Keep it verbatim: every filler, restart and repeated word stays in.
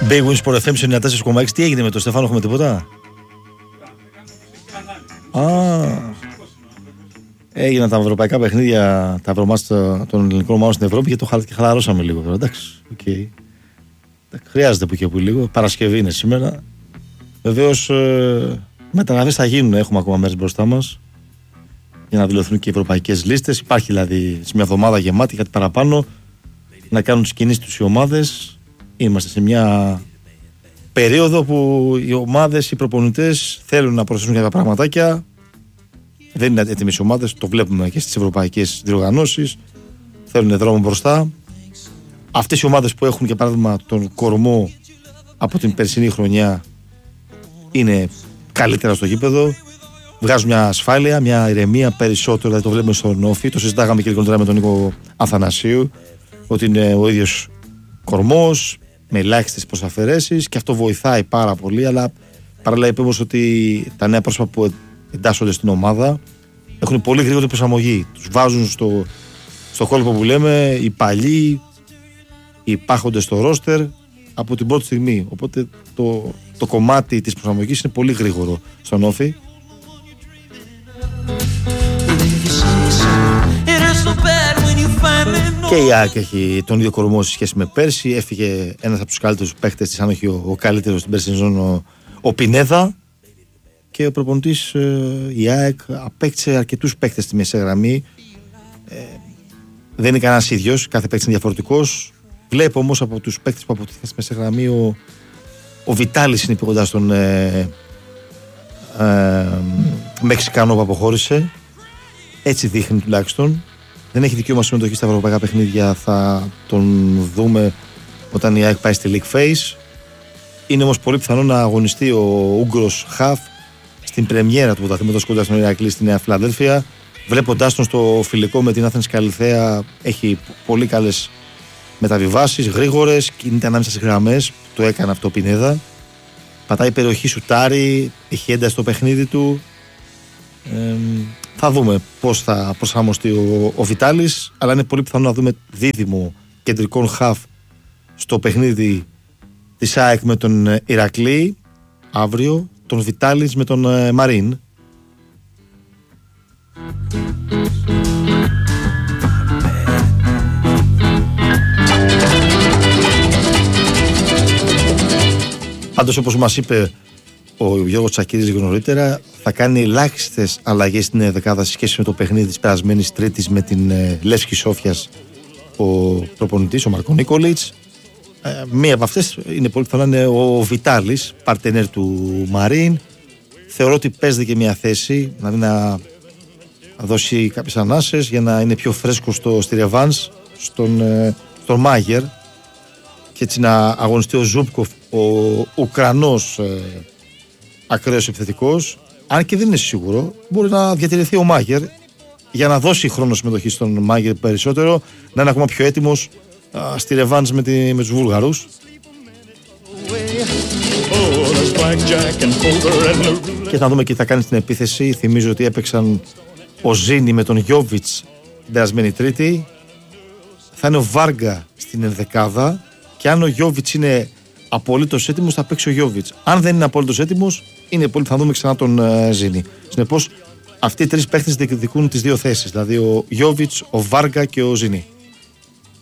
Big Win Sport εφ εμ ενενήντα τέσσερα κόμμα έξι. Τι έγινε με τον Στεφάνο, έχουμε τίποτα? Α, έγιναν τα ευρωπαϊκά παιχνίδια, τα ευρωμάτια των ελληνικών ομάδων στην Ευρώπη και το χαλαρώσαμε λίγο τώρα. Εντάξει, okay. Χρειάζεται που και που λίγο. Παρασκευή είναι σήμερα. Βεβαίως ε, μεταγραφές θα γίνουν, έχουμε ακόμα μέρες μπροστά μας για να δηλωθούν και οι ευρωπαϊκές λίστες. Υπάρχει δηλαδή σε μια εβδομάδα γεμάτη κάτι παραπάνω να κάνουν τις κινήσεις τους οι ομάδες. Είμαστε σε μια περίοδο που οι ομάδες, οι προπονητές θέλουν να προσθέσουν κάποια πραγματάκια. Δεν είναι έτοιμες οι ομάδες, το βλέπουμε και στις ευρωπαϊκές διοργανώσεις. Θέλουν δρόμο μπροστά. Αυτές οι ομάδες που έχουν, για παράδειγμα, τον κορμό από την περσινή χρονιά είναι καλύτερα στο γήπεδο. Βγάζουν μια ασφάλεια, μια ηρεμία περισσότερο. Δηλαδή το βλέπουμε στον Όφη. Το συζητάγαμε και λίγο με τον Νίκο Αθανασίου. Ότι είναι ο ίδιος κορμός, με ελάχιστες προσαφαιρέσεις και αυτό βοηθάει πάρα πολύ. Αλλά παράλληλα είπε όμως ότι τα νέα πρόσωπα που εντάσσονται στην ομάδα έχουν πολύ γρήγορη προσαρμογή. Τους βάζουν στο, στο κόλπο που λέμε οι παλιοί, οι υπάρχοντες στο ρόστερ από την πρώτη στιγμή. Οπότε το, το κομμάτι της προσαρμογής είναι πολύ γρήγορο στον Όφη. Και η ΑΕΚ έχει τον ίδιο κορμό σε σχέση με πέρσι. Έφυγε ένας από τους καλύτερους παίχτες της, αν όχι ο, ο καλύτερος στην περσινή ζώνη, ο, ο Πινέδα. Και ο προπονητής ε, η ΑΕΚ απέκτησε αρκετούς παίχτες στη μεσαία γραμμή. Ε, δεν είναι κανένας ίδιος, κάθε παίκτης είναι διαφορετικός. Βλέπω όμως από τους παίκτες που αποτύχαν στη μεσαία γραμμή, ο, ο Βιτάλης είναι πιο κοντά στον ε, ε, Μεξικανό που αποχώρησε. Έτσι δείχνει τουλάχιστον. Δεν έχει δικαίωμα συμμετοχή στα ευρωπαϊκά παιχνίδια. Θα τον δούμε όταν η ΑΕΚ πάει στη League Phase. Είναι όμως πολύ πιθανό να αγωνιστεί ο Ούγγρος Χαφ στην πρεμιέρα του πρωταθλήματος κοντά στον Ηρακλή στη Νέα Φιλαδέλφια. Βλέποντάς τον στο φιλικό με την Άθενας Καλιθέα, έχει πολύ καλές μεταβιβάσεις, γρήγορες, κινείται ανάμεσα στις γραμμές. Το έκανε αυτό ο Πινέδα. Πατάει περιοχή, σουτάρει, έχει ένταση στο παιχνίδι του. Ε, θα δούμε πώς θα προσαρμοστεί ο, ο Βιτάλης, αλλά είναι πολύ πιθανό να δούμε δίδυμο κεντρικών χαφ στο παιχνίδι της ΑΕΚ με τον Ηρακλή αύριο, τον Βιτάλης με τον ε, Μαρίν. Πάντως, όπως μας είπε ο Γιώργος Τσακίρης λίγο νωρίτερα, θα κάνει ελάχιστες αλλαγές στην δεκάδα σε σχέση με το παιχνίδι της περασμένης Τρίτης με την ε, Λεύσκη Σόφιας ο προπονητής, ο Μαρκο Νίκολιτς. Ε, μία από αυτές είναι πολύ πιθανό να είναι ο Βιτάλης, παρτενέρ του Μαρίν. Θεωρώ ότι παίζεται και μια θέση, δηλαδή να δώσει κάποιες ανάσες για να είναι πιο φρέσκο στο, στη ρεβάνς στον, ε, στον Μάγερ και έτσι να αγωνιστεί ο Ζούπκοφ, ο Ουκρανός ε, ακραίος επιθετικός. Αν και δεν είναι σίγουρο, μπορεί να διατηρηθεί ο Μάγερ για να δώσει χρόνο συμμετοχή στον Μάγερ περισσότερο, να είναι ακόμα πιο έτοιμος α, στη ρεβάνς με, τη, με τους Βούλγαρους. Και θα δούμε και τι θα κάνει στην επίθεση. Θυμίζω ότι έπαιξαν ο Ζίνι με τον Γιόβιτς την περασμένη Τρίτη. Θα είναι ο Βάργκα στην ενδεκάδα και αν ο Γιόβιτς είναι απολύτως έτοιμος θα παίξει ο Γιόβιτς. Αν δεν είναι απολύτως έτοιμος, είναι πολύ, θα δούμε ξανά τον uh, Ζίνι. Συνεπώς, αυτοί οι τρεις παίχτες διεκδικούν τις δύο θέσεις. Δηλαδή ο Γιόβιτς, ο Βάργκα και ο Ζίνι.